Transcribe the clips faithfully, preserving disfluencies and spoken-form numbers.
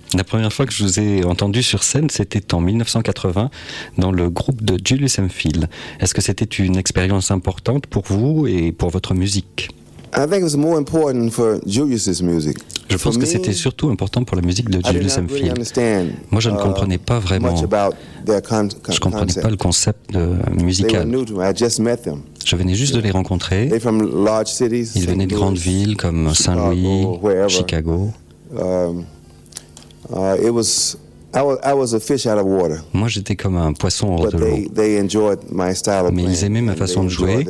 La première fois que je vous ai entendu sur scène, c'était en mille neuf cent quatre-vingts dans le groupe de Julius Hemphill. Est-ce que c'était une expérience importante pour vous et pour votre musique? I think it was more important for Julius's music. Je pense que c'était surtout important pour la musique de Julius Hemphill. Moi, je ne comprenais pas vraiment. Je ne comprenais pas le concept de, musical. Je venais juste de les rencontrer. Ils venaient de grandes villes comme Saint-Louis, Chicago. Moi, j'étais comme un poisson hors de l'eau. Mais ils aimaient ma façon de jouer.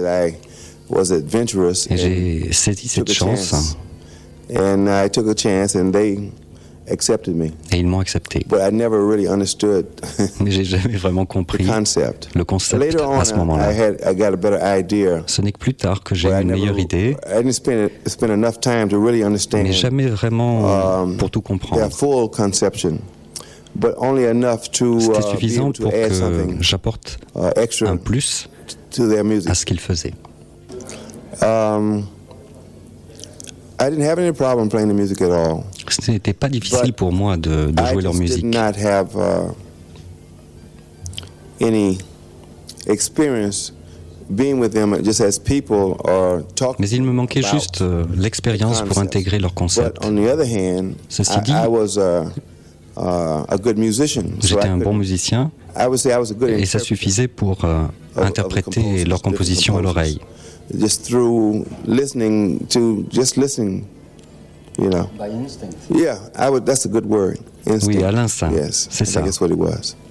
Et j'ai saisi cette chance. And I took a chance and they accepted me. Et ils m'ont accepté. But I never really understood Mais j'ai jamais vraiment compris the concept. le concept à ce moment-là. I had, I got a better idea. Ce n'est que plus tard que j'ai eu une meilleure idée. I didn't spend, spend enough time to really understand. Mais jamais vraiment um, pour tout comprendre. Their full conception. But only enough to, C'était uh, suffisant to pour add que something j'apporte uh, extra un plus to their music. à ce qu'ils faisaient. Um, I didn't have any problem playing the music at all. Ce n'était pas difficile pour moi de, de jouer leur musique. I just did not have uh, any experience being with them just as people or talking. Mais il me manquait juste euh, l'expérience pour intégrer leur concept. But on the other hand, Ceci dit, I, I was a, uh, a good musician. J'étais un bon musicien I would say I was a good et ça suffisait pour euh, interpréter leurs compositions à l'oreille. Just through listening to, just listening, you know. By instinct. Yeah, I would. That's a good word. Instinct. Oui, à l'instinct. Yes, c'est ça. That's what it was.